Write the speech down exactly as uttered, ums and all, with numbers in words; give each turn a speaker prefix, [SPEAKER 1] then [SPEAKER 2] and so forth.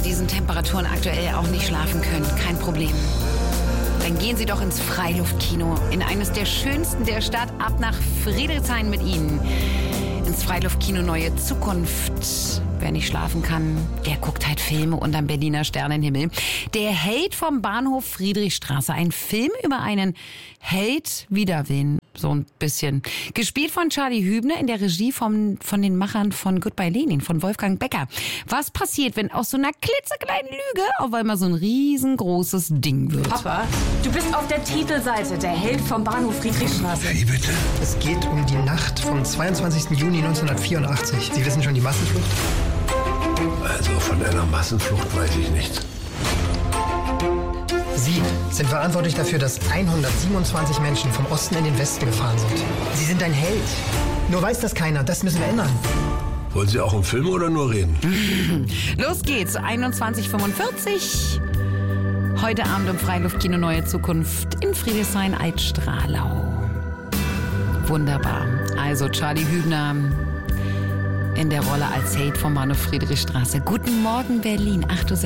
[SPEAKER 1] diesen Temperaturen aktuell auch nicht schlafen können, kein Problem. Dann gehen Sie doch ins Freiluftkino, in eines der schönsten der Stadt, ab nach Friedrichshain mit Ihnen. Ins Freiluftkino Neue Zukunft. Wer nicht schlafen kann, der guckt halt Filme unterm Berliner Sternenhimmel. Der Held vom Bahnhof Friedrichstraße. Ein Film über einen Held wider wen. So ein bisschen. Gespielt von Charlie Hübner in der Regie von, von den Machern von Goodbye Lenin, von Wolfgang Becker. Was passiert, wenn aus so einer klitzekleinen Lüge auf einmal so ein riesengroßes Ding wird?
[SPEAKER 2] Papa, du bist auf der Titelseite, der Held vom Bahnhof Friedrichstraße.
[SPEAKER 3] Wie bitte?
[SPEAKER 4] Es geht um die Nacht vom zweiundzwanzigsten Juni neunzehnhundertvierundachtzig. Sie wissen schon die Massenflucht?
[SPEAKER 3] Also von einer Massenflucht weiß ich nichts.
[SPEAKER 4] Sie sind verantwortlich dafür, dass hundertsiebenundzwanzig Menschen vom Osten in den Westen gefahren sind. Sie sind ein Held. Nur weiß das keiner. Das müssen wir ändern.
[SPEAKER 3] Wollen Sie auch im Film oder nur reden?
[SPEAKER 1] Los geht's, einundzwanzig Uhr fünfundvierzig. Heute Abend im Freiluftkino Neue Zukunft in Friedrichshain-Altstrahlau. Wunderbar. Also Charlie Hübner in der Rolle als Held vom Bahnhof Friedrichstraße. Guten Morgen, Berlin. acht Uhr